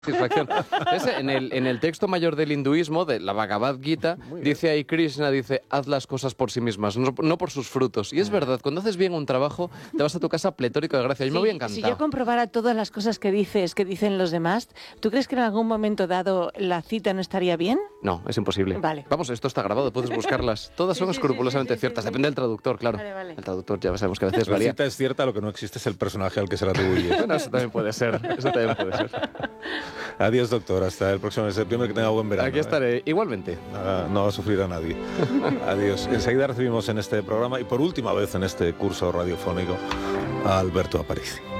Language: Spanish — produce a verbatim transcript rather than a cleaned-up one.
satisfacción. Entonces, en el, en el texto mayor del hinduismo, de la Bhagavad Gita, dice ahí Krishna, dice, haz las cosas por sí mismas, no, no por sus frutos. Y es verdad, cuando haces bien un trabajo, te vas a tu casa pletórico de gracia. Yo Sí, me voy encantado. si yo comprobara todas las cosas que dices, que dicen los demás, ¿tú crees que en algún momento dado la cita no estaría bien? No, es imposible. Vale. Vamos, esto está grabado, puedes buscarlas. Todas son Sí, sí, escrupulosamente sí, sí, sí, ciertas. sí. Depende del traductor, claro. Vale, vale. El traductor ya sabemos que a veces La varía. cita es cierta, lo que no existe es el personaje al que se la atribuye. Bueno, eso también puede ser. Eso también puede ser. Adiós, doctor. Hasta el próximo mes de septiembre. Que tenga buen verano. Aquí estaré. ¿eh? Igualmente. Nada, no va a sufrir a nadie. Adiós. Enseguida recibimos en este programa y por última vez en este curso radiofónico a Alberto Aparici.